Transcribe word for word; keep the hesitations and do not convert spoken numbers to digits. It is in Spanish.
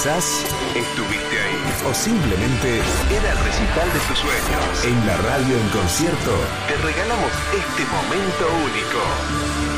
Quizás estuviste ahí o simplemente era el recital de tus sueños. En la radio en concierto te regalamos este momento único.